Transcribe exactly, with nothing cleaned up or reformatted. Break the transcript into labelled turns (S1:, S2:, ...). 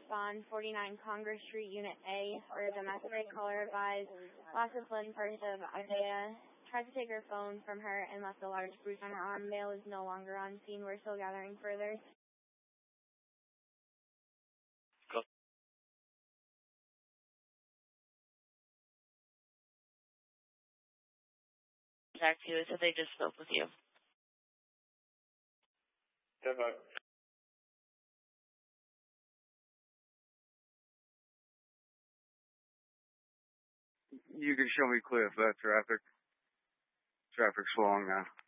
S1: respond. forty-nine Congress Street, Unit A, for domestic caller advised. Loss of limb, purse of Isaiah. Tried to take her phone from her and left a large bruise on her arm. Male is no longer on scene. We're still gathering further.
S2: Go. Contact you. It said they just spoke with you.
S3: ten five. You can show me Cliff, that traffic. Traffic's flowing now.